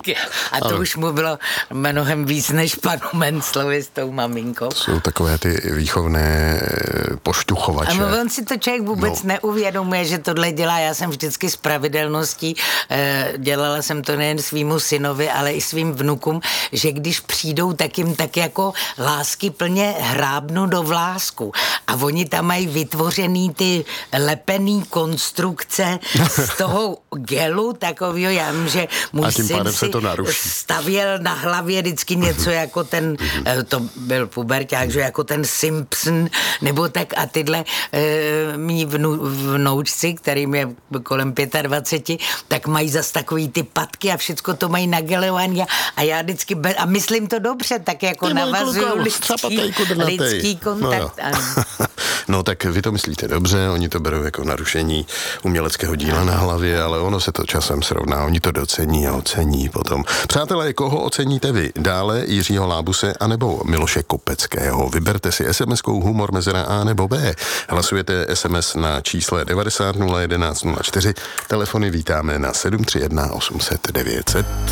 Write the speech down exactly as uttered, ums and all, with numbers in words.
A to ano. už mu bylo mnohem víc než panu Menclovi s tou maminkou. Jsou takové ty výchovné pošťuchovače. A on si to člověk vůbec no. neuvědomuje, že tohle dělá. Já jsem vždycky s pravidelností, eh, dělala jsem to nejen svýmu synovi, ale i svým vnukům, že když přijdou, tak jim tak jako lásky plně hrábnu do vlásku. A oni tam mají vytvořený ty lepený konstrukce z toho gelu takovýho, já vím, že můj syn si to stavěl na hlavě vždycky něco jako ten, to byl puberťák, že jako ten Simpson, nebo tak a tyhle e, mý vnu, vnoučci, kterým je kolem dvacet pět, tak mají zas takový ty patky a všecko to mají nagelovaný a já vždycky, be, a myslím to dobře, tak jako navazuju lidský, lidský kontakt. No, no tak vy to myslíte dobře, oni to berou jako narušení uměleckého díla na hlavě, ale ono se to časem srovná, oni to docení a ocení potom. Přátelé, koho oceníte vy? Dále Jiřího Lábuse anebo Miloše Kopeckého? Vyberte si es em eskou humor mezera A nebo B. Hlasujete es em es na čísle devadesát nula jedenáct nula čtyři. Telefony vítáme na sedm tři jedna osm set devět set.